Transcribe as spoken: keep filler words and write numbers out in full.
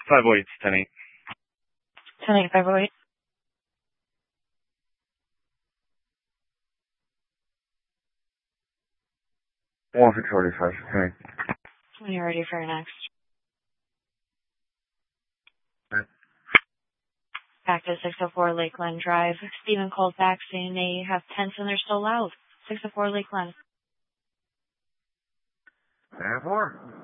five oh eight, ten eight. ten eight, five oh eight. one for forty-five, ten eight. When you're ready for your next. Okay. Back to six oh four Lakeland Drive. Stephen called back saying they have tents and they're still loud. six oh four Lakeland. ten four.